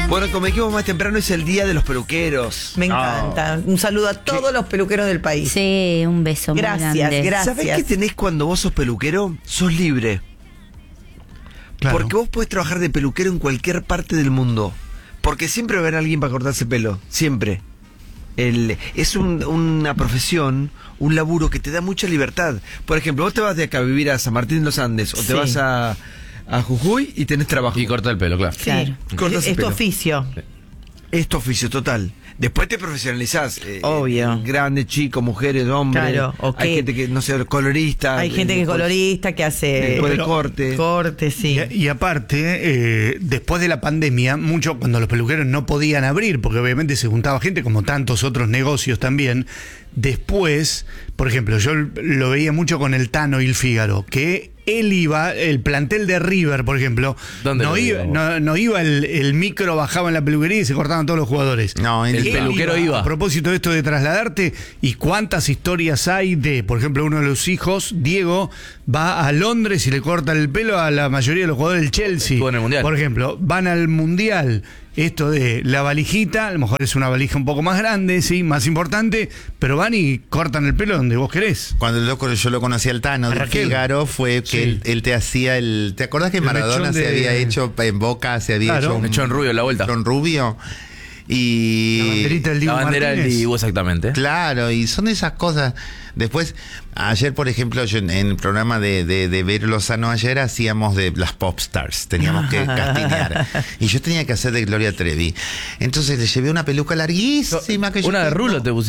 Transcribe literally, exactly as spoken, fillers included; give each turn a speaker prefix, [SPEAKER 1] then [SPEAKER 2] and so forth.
[SPEAKER 1] Bueno, como dijimos más temprano, es el día de los peluqueros.
[SPEAKER 2] Me encanta. Un saludo a todos los peluqueros del país.
[SPEAKER 3] Sí, un beso muy
[SPEAKER 2] Gracias,
[SPEAKER 3] grande.
[SPEAKER 2] gracias.
[SPEAKER 1] ¿Sabés qué tenés cuando vos sos peluquero? Sos libre.
[SPEAKER 4] Claro.
[SPEAKER 1] Porque vos podés trabajar de peluquero en cualquier parte del mundo. Porque siempre va a haber alguien para cortarse pelo. Siempre. El, es un, una profesión, un laburo que te da mucha libertad. Por ejemplo, vos te vas de acá a vivir a San Martín de los Andes o te
[SPEAKER 2] Sí.
[SPEAKER 1] vas a, a Jujuy y tenés trabajo.
[SPEAKER 5] Y corta el pelo, claro.
[SPEAKER 2] Claro.
[SPEAKER 1] Cortas
[SPEAKER 2] Es,
[SPEAKER 1] el
[SPEAKER 2] es tu
[SPEAKER 1] pelo.
[SPEAKER 2] oficio.
[SPEAKER 1] Es tu oficio total. Después te profesionalizás. eh,
[SPEAKER 2] Obvio.
[SPEAKER 1] eh, Grandes, chicos, mujeres, hombres.
[SPEAKER 2] Claro, ok.
[SPEAKER 1] Hay gente que, no sé, colorista.
[SPEAKER 2] Hay gente que es colorista, que hace
[SPEAKER 1] Después de
[SPEAKER 4] Pero-
[SPEAKER 1] corte.
[SPEAKER 2] corte, sí.
[SPEAKER 4] Y, y aparte, eh, después de la pandemia, mucho cuando los peluqueros no podían abrir, porque obviamente se juntaba gente, como tantos otros negocios también. Después, por ejemplo, yo lo veía mucho con el Tano y el Fígaro, que él iba, el plantel de River, por ejemplo,
[SPEAKER 5] ¿Dónde
[SPEAKER 4] no
[SPEAKER 5] lo
[SPEAKER 4] iba,
[SPEAKER 5] veías vos?
[SPEAKER 4] no, no iba el, el micro, bajaba en la peluquería y se cortaban todos los jugadores.
[SPEAKER 6] No, en
[SPEAKER 5] El
[SPEAKER 4] Él
[SPEAKER 5] peluquero iba.
[SPEAKER 4] A propósito de esto de trasladarte, y cuántas historias hay de, por ejemplo, uno de los hijos, Diego, va a Londres y le cortan el pelo a la mayoría de los jugadores del Chelsea.
[SPEAKER 5] Estuvo en el Mundial.
[SPEAKER 4] Por ejemplo, van al Mundial. Esto de la valijita, a lo mejor es una valija un poco más grande, sí, más importante, pero van y cortan el pelo donde vos querés.
[SPEAKER 6] Cuando el loco, yo lo conocí al Tano
[SPEAKER 4] A
[SPEAKER 6] de
[SPEAKER 4] Raquel.
[SPEAKER 6] Fígaro, fue que
[SPEAKER 4] Sí.
[SPEAKER 6] él, él te hacía el... ¿Te acordás que
[SPEAKER 4] El
[SPEAKER 6] Maradona
[SPEAKER 4] mechón
[SPEAKER 6] se
[SPEAKER 4] de-
[SPEAKER 6] había hecho en Boca, se había
[SPEAKER 4] Claro.
[SPEAKER 6] hecho un
[SPEAKER 5] Mechón rubio en la vuelta.
[SPEAKER 6] mechón rubio? Y...
[SPEAKER 4] La banderita del Dibu
[SPEAKER 5] La bandera del
[SPEAKER 4] Martínez.
[SPEAKER 5] Dibu, exactamente.
[SPEAKER 6] Claro, y son esas cosas. Después, ayer, por ejemplo, yo en, en el programa de, de, de Ver Lozano ayer hacíamos de las popstars, teníamos que castinear. Y yo tenía que hacer de Gloria Trevi. Entonces le llevé una peluca larguísima que yo
[SPEAKER 5] Una de
[SPEAKER 6] tengo.
[SPEAKER 5] rulo te pusiste.